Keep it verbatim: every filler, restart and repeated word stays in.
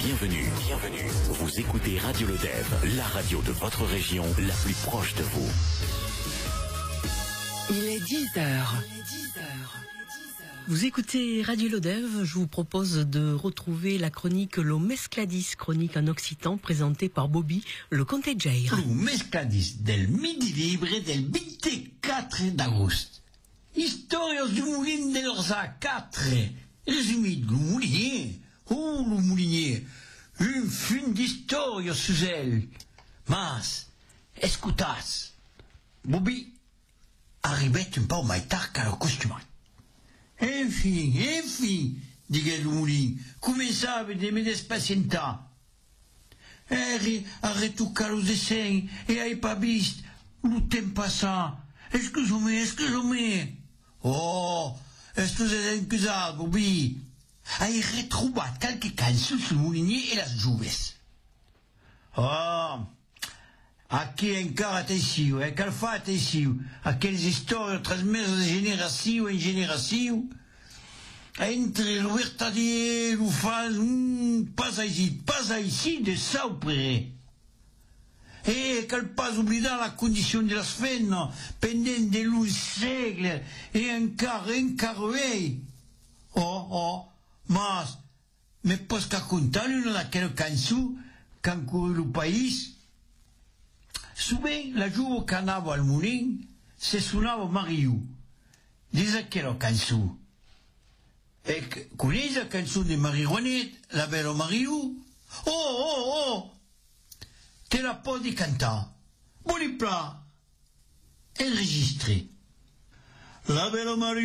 Bienvenue, bienvenue. Vous écoutez Radio Lodève, la radio de votre région, la plus proche de vous. Il est dix heures. Vous écoutez Radio Lodève, je vous propose de retrouver la chronique Lo Mescladis, chronique en occitan présentée par Bobby, le comte Jair. Lo Mescladis del Midi Libre del veintiquattro d'agosto. Historias du moulin de l'Orza quatre. Résumé du moulinier. Oh, le moulinier. Une fin d'histoire sous elle. Mas, escutas. Bobby arrivait un peu mai tard qu'à le costume. Enfim, enfim, digué le moulin, començava de me despacientar. Eri a retoucar os dessins e aí pas vist o tempo passar. Excuse-me, excuse-me. Oh, estos é encusado, Bobby. Aí retroubat qualque cançó sul moulinier e las juves. Oh, aqui encara atenció, e cal fa atenció, aqueles histórias transmesas de generació en generació, entre o verdadeiro, o faz, hum, passa ici, passa ici de saupre. E cal pas oblidar la condition de las feines, pendent de l'un segle, e encara, encara ei. Oh, oh, mas, me pos qu'à contar una d'aquella cançó qu'han couru el país. Souvent, la jour qu'on anava al molin, se sonava Mariu, des aquella cançó. E coneix la cançó de Marie Rouanet, la bella Mariu? Oh, oh, oh! Te la pot de cantar. Bon i pla. Enregistré. La bella Mariu.